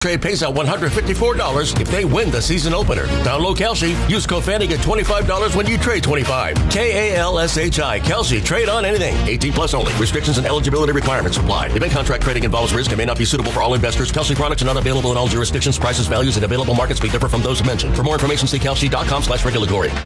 Trade pays out $154 if they win the season opener. Download Kalshi. Use code FANNY, get $25 when you trade $25. Kalshi. Kalshi. Trade on anything. 18 plus only. Restrictions and eligibility requirements apply. Event contract trading involves risk and may not be suitable for all investors. Kalshi products are not available in all jurisdictions. Prices, values, and available markets may differ from those mentioned. For more information, see Kalshi.com/regulatory.